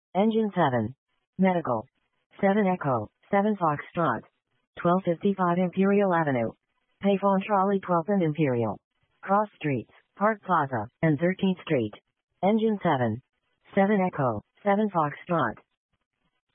Engine 7. Medical. 7 Echo, 7 Foxtrot. 1255 Imperial Avenue. Payphone Trolley 12th and Imperial. Cross Streets, Park Plaza, and 13th Street. Engine 7. 7 Echo, 7 Foxtrot.